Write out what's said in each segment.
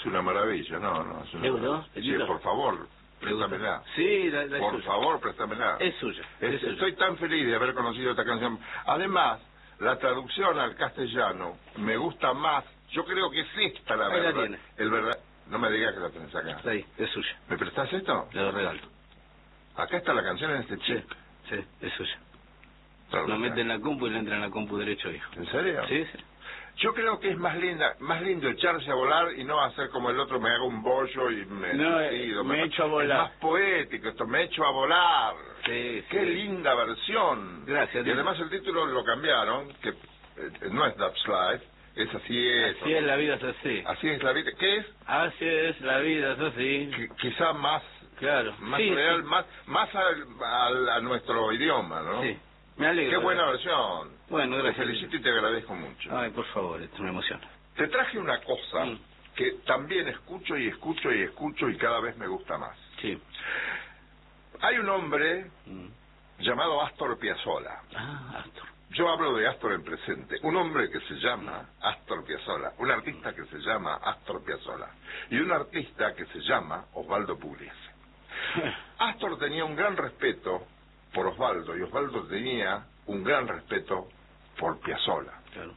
una maravilla, no, es una ¿Seguro? Sí, por favor, préstamela. Sí, la Por suya. favor, préstamela. Es suya. Es suya. Estoy tan feliz de haber conocido esta canción. Además, la traducción al castellano me gusta más. Yo creo que es esta la Ahí verdad. la tiene. El verdad. No me digas que la tenés acá. Está ahí, es suya. ¿Me prestás esto? Le lo regalo. Acá está la canción en este Sí, chip. sí, es suya. Claro, Lo mete en la compu y le entra en la compu derecho, hijo. ¿En serio? Sí, sí. Yo creo que es más lindo echarse a volar y no hacer como el otro, me hago un bollo y me suicido. Me echo a volar. Es más poético esto, me echo a volar. Sí, Qué sí. linda versión. Gracias. Y además el título lo cambiaron, que no es That's Life, es Así es. Así es, la vida es así. Así es la vida. ¿Qué es? Así es, la vida es así. Quizá más, Claro. más Sí, real, sí. más a nuestro idioma, ¿no? Sí. Me alegro. Qué buena versión. Bueno, Te gracias. felicito y te agradezco mucho. Ay, por favor, esto me emociona. Te traje una cosa Mm. que también escucho y escucho y escucho y cada vez me gusta más. Sí. Hay un hombre Mm. llamado Astor Piazzolla. Ah, Astor. Yo hablo de Astor en presente. Un hombre que se llama Astor Piazzolla, un artista que se llama Astor Piazzolla y un artista que se llama Osvaldo Pugliese. Astor tenía un gran respeto por Osvaldo y Osvaldo tenía un gran respeto por Piazzolla. Claro.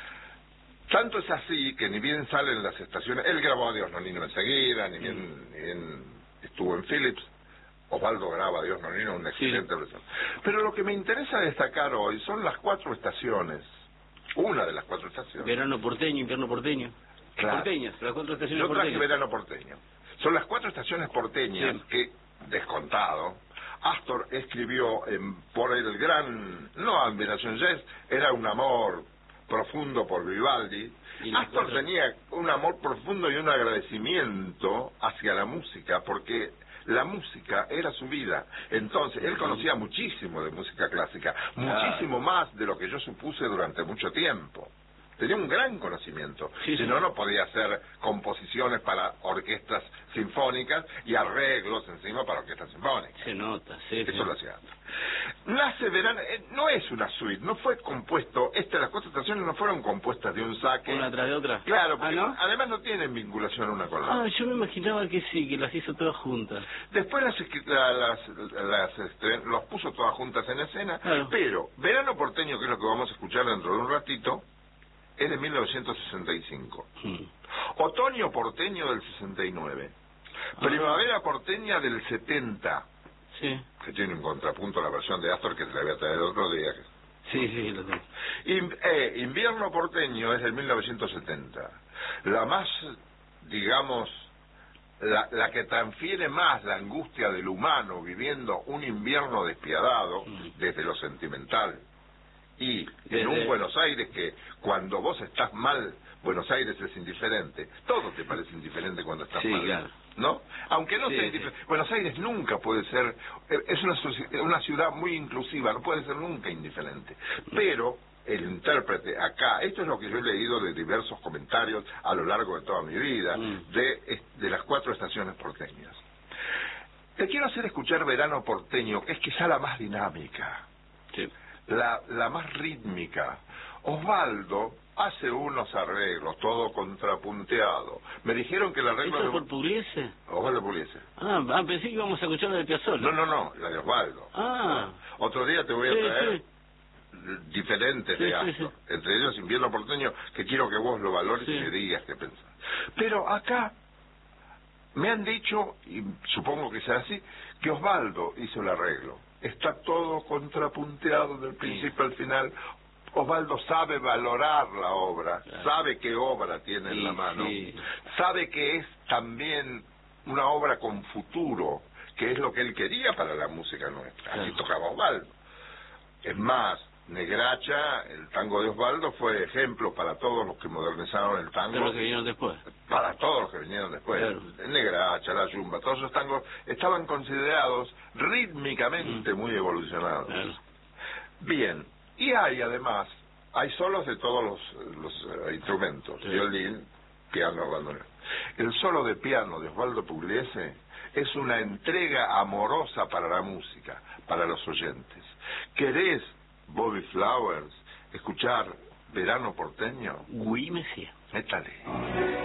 Tanto es así que ni bien salen las estaciones, él grabó a Dios Nonino enseguida, ni bien estuvo en Philips, Osvaldo graba a Dios Nonino, una excelente versión. Pero lo que me interesa destacar hoy son las 4 estaciones, una de las 4 estaciones. Verano porteño, invierno porteño. Claro. Porteñas, las 4 estaciones Yo traje porteñas. verano porteño. Son las 4 estaciones porteñas que, descontado, Astor escribió por el gran, no admiración jazz, era un amor profundo por Vivaldi. Astor tenía un amor profundo y un agradecimiento hacia la música, porque la música era su vida. Entonces, él conocía muchísimo de música clásica, muchísimo más de lo que yo supuse durante mucho tiempo. Tenía un gran conocimiento. Sí, Si sí. no, no podía hacer composiciones para orquestas sinfónicas y arreglos encima para orquestas sinfónicas. Se nota, sí. Eso sí. lo hacía. Nace Verano, no es una suite, no fue compuesto, las 4 estaciones no fueron compuestas de un saque. ¿Una tras de otra? Claro, porque ¿no? además no tienen vinculación una con la otra. Ah, yo me imaginaba que sí, que las hizo todas juntas. Después los puso todas juntas en escena, Claro. pero Verano Porteño, que es lo que vamos a escuchar dentro de un ratito, es de 1965. Otoño Porteño del 69. Primavera Porteña del 70. Sí. Que tiene un contrapunto a la versión de Astor que te la voy a traer el otro día. Sí, lo tengo. Invierno Porteño es del 1970. La más, digamos, la que transfiere más la angustia del humano viviendo un invierno despiadado desde lo sentimental. Y en un Buenos Aires que cuando vos estás mal, Buenos Aires es indiferente. Todo te parece indiferente cuando estás mal. Claro. ¿No? Aunque no Sí, sea indiferente. Buenos Aires nunca puede ser, es una ciudad muy inclusiva, no puede ser nunca indiferente. Pero el intérprete acá, esto es lo que yo he leído de diversos comentarios a lo largo de toda mi vida, de las 4 estaciones porteñas. Te quiero hacer escuchar Verano Porteño, que es quizá la más dinámica. Sí. La más rítmica. Osvaldo hace unos arreglos, todo contrapunteado. Me dijeron que el arreglo... ¿Esto es por Pugliese? Osvaldo Pugliese. Ah, pensé que íbamos a escuchar la de Piazzolla. No, la de Osvaldo. Ah. Otro día te voy a traer diferentes de Astor. Sí. Entre ellos Invierno Porteño, que quiero que vos lo valores y me digas qué pensás. Pero acá me han dicho, y supongo que será así, que Osvaldo hizo el arreglo. Está todo contrapunteado del principio al final. Osvaldo sabe valorar la obra, sabe qué obra tiene en la mano, sabe que es también una obra con futuro, que es lo que él quería para la música nuestra. Así tocaba Osvaldo. Es más, Negracha, el tango de Osvaldo, fue ejemplo para todos los que modernizaron el tango. Todos los que vinieron después. Para todos los que vinieron después. Claro. El Negracha, la Yumba, todos esos tangos estaban considerados rítmicamente muy evolucionados. Claro. Bien, y además, hay solos de todos los instrumentos, violín, piano, bandoneón. El solo de piano de Osvaldo Pugliese es una entrega amorosa para la música, para los oyentes. ¿Querés, Bobby Flowers, escuchar Verano Porteño? Oui, monsieur. Métale.